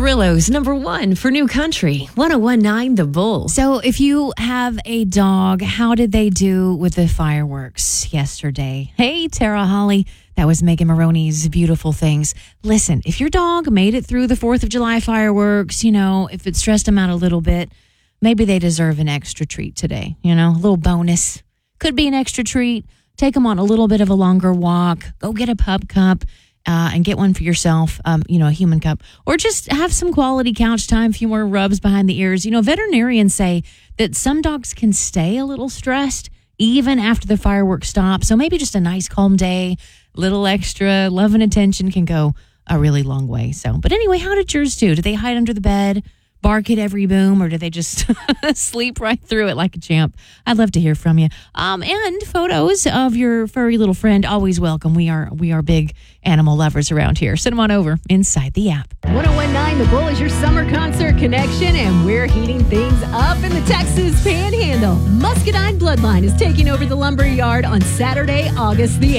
Amarillo's number one for new country, 1019 The Bull. So if you have a dog, how did they do with the fireworks yesterday? Hey, Tara Holly. That was Megan Maroney's Beautiful Things. Listen, if your dog made it through the 4th of July fireworks, if it stressed them out a little bit, maybe they deserve an extra treat today, a little bonus. Could be an extra treat. Take them on a little bit of a longer walk. Go get a pup cup. And get one for yourself, a human cup, or just have some quality couch time, a few more rubs behind the ears. Veterinarians say that some dogs can stay a little stressed even after the fireworks stop. So maybe just a nice calm day, little extra love and attention can go a really long way. But anyway, how did yours do? Did they hide under the bed, bark at every boom, or did they just sleep right through it like a champ? I'd love to hear from you. And photos of your furry little friend, always welcome. We are big animal lovers around here. Send them on over inside the app. 1019 The Bull is your summer concert connection, and we're heating things up in the Texas Panhandle. Muscadine Bloodline is taking over the Lumber Yard on Saturday, August the 8th.